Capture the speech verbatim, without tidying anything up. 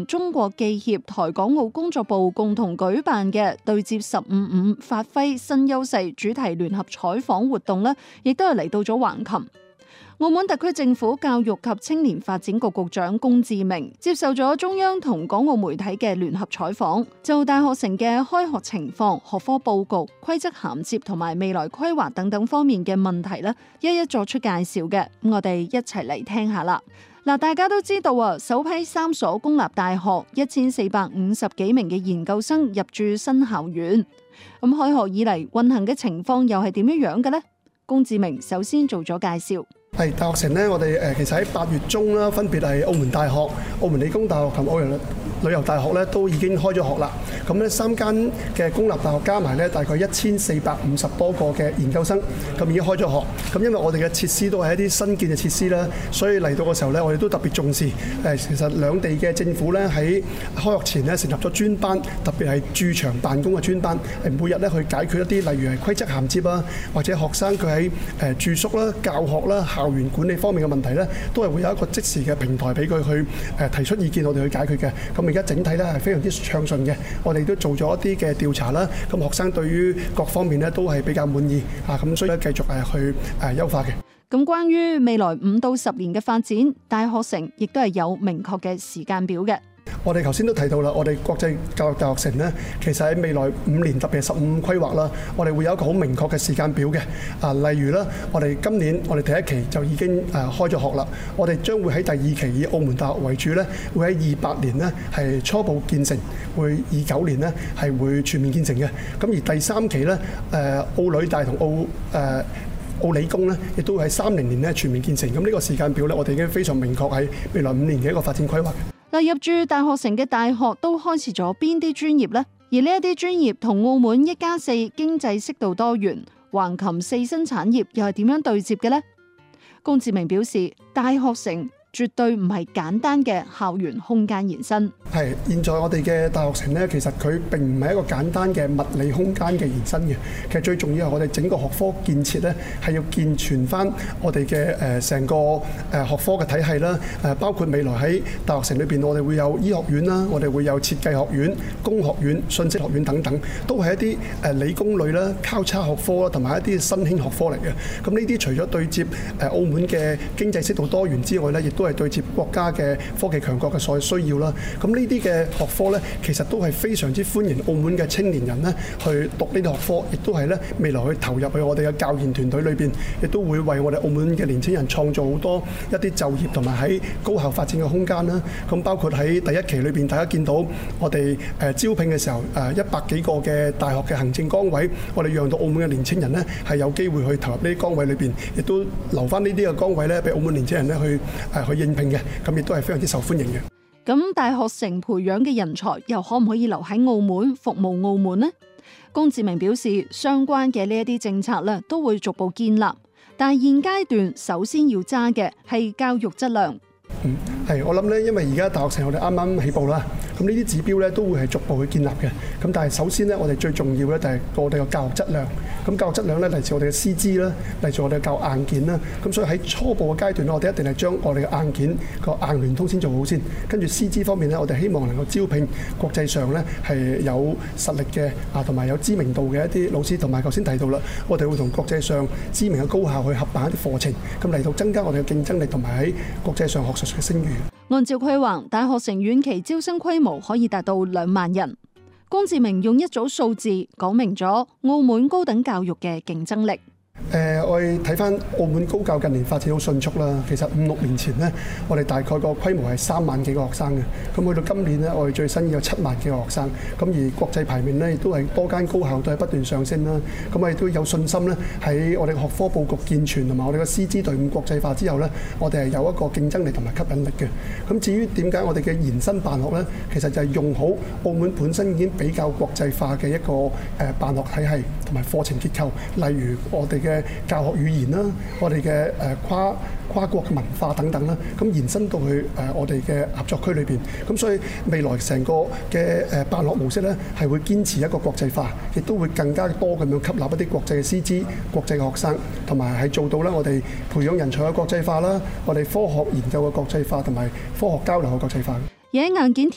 中國記協台港澳工作部共同舉辦嘅對接十五五發揮新優勢主題聯合採訪活動呢，亦都係嚟到咗橫琴。澳門特區政府教育及青年發展局局長龔志明接受咗中央同港澳媒體嘅聯合採訪，就大學城嘅開學情況、學科佈局、規則銜接同埋未來規劃等等方面嘅問題咧，一一作出介紹嘅。咁我哋一齊嚟聽下啦。嗱，大家都知道啊，首批三所公立大學一千四百五十幾名嘅研究生入駐新校園。咁開學以嚟運行嘅情況又係點樣樣嘅呢？龔志明首先做咗介紹。 係大學城咧，我哋誒其實喺八月中啦，分別係澳門大學、澳門理工大學同澳門旅遊大學咧，都已經開咗學啦。咁咧三間嘅公立大學加埋咧，大概一千四百五十多個嘅研究生，咁已經開咗學。咁因為我哋嘅設施都係一啲新建嘅設施啦，所以嚟到嘅時候咧，我哋都特別重視。誒，其實兩地嘅政府咧喺開學前咧成立咗專班，特別係駐場辦公嘅專班，係每日咧去解決一啲例如係規則銜接啊，或者學生佢喺誒住宿啦、教學啦、校園管理方面嘅問題咧，都係會有一個即時嘅平台俾佢去誒提出意見，我哋去解決嘅。咁而家整體咧係非常之暢順嘅，我哋都做咗一啲嘅調查啦。咁學生對於各方面咧都係比較滿意啊，咁所以咧繼續誒去誒優化嘅。 咁關於未來五到十年嘅發展，大學城亦都係有明確嘅時間表嘅。 我哋頭先都提到啦，我哋國際教育大學城呢，其實喺未來五年，特別係十五規劃啦，我哋會有一個好明確嘅時間表嘅。啊，例如啦，我哋今年我哋第一期就已經誒開咗學啦，我哋將會喺第二期以澳門大學為主呢，會喺二八年呢係初步建成，會二九年呢係會全面建成嘅。咁而第三期呢，誒澳旅大同澳誒澳理工呢，亦都會喺三零年呢全面建成。咁呢個時間表呢，我哋已經非常明確喺未來五年嘅一個發展規劃。 嗱，入駐大學城嘅大學都開設咗邊啲專業呢？而呢一啲專業同澳門一加四經濟適度多元、橫琴四新產業又係點樣對接嘅呢？龔志明表示，大學城絕對唔係簡單嘅校園空間延伸。 係，現在我哋嘅大學城呢，其實佢並唔係一個簡單嘅物理空間嘅延伸嘅。其實最重要係我哋整個學科建設呢，係要健全翻我哋嘅誒成個誒學科嘅體系啦。誒包括未來喺大學城裏邊，我哋會有醫學院啦，我哋會有設計學院、工學院、信息學院等等，都係一啲誒理工類啦、交叉學科啦，同埋一啲新興學科嚟嘅。咁呢啲除咗對接誒澳門嘅經濟適度多元之外呢，亦都係對接國家嘅科技強國嘅所需要啦。咁呢啲嘅學科呢，其實都係非常之歡迎澳門嘅青年人呢去讀呢啲學科，亦都係呢未來去投入去我哋嘅教研團隊裏邊，亦都會為我哋澳門嘅年輕人創造好多一啲就業同埋喺高校發展嘅空間啦。咁包括喺第一期裏邊，大家見到我哋誒招聘嘅時候，誒一百幾個嘅大學嘅行政崗位，我哋讓到澳門嘅年輕人呢係有機會去投入呢啲崗位裏邊，亦都留翻呢啲嘅崗位呢俾澳門年輕人呢去誒去應聘嘅，咁亦都係非常之受歡迎嘅。 咁大學城培養嘅人才又可唔可以留喺澳門服務澳門呢？龔志明表示，相關嘅呢一啲政策咧都會逐步建立，但係現階段首先要揸嘅係教育質量。 嗯，係，我諗咧，因為而家大學城我哋啱啱起步啦，咁呢啲指標咧都會係逐步去建立嘅。咁但係首先咧，我哋最重要咧就係我哋嘅教育質量。咁教育質量咧嚟自我哋嘅師資啦，嚟自我哋嘅教育硬件啦。咁所以喺初步嘅階段咧，我哋一定係將我哋嘅硬件個硬聯通先做好先。跟住師資方面咧，我哋希望能夠招聘國際上咧係有實力嘅啊，同埋有知名度嘅一啲老師。同埋頭先提到啦，我哋會同國際上知名嘅高校去合辦一啲課程，咁嚟到增加我哋嘅競爭力同埋喺國際上學術嘅聲譽。 按照規劃，大學城遠期招生規模可以達到兩萬人。龔志明用一組數字講明咗澳門高等教育嘅競爭力。 誒、呃，我哋睇翻澳門高教近年發展好迅速啦。其實五六年前呢，我哋大概個規模係三萬幾個學生嘅。咁去到今年呢，我哋最新有七萬幾個學生。咁而國際排名呢，亦都係多間高校都係不斷上升啦。咁我哋都有信心呢，喺我哋嘅學科佈局健全同埋我哋嘅師資隊伍國際化之後呢，我哋係有一個競爭力同埋吸引力嘅。咁至於點解我哋嘅延伸辦學呢？其實就係用好澳門本身已經比較國際化嘅一個誒辦學體系同埋課程結構，例如我哋嘅嘅教學語言啦，我哋嘅誒跨跨國嘅文化等等啦，咁延伸到去誒我哋嘅合作區裏邊，咁所以未來成個嘅誒辦學模式咧，係會堅持一個國際化，亦都會更加多咁樣吸納一啲國際嘅師資、國際嘅學生，同埋係做到咧我哋培養人才嘅國際化啦，我哋科學研究嘅國際化同埋科學交流嘅國際化。 而喺硬件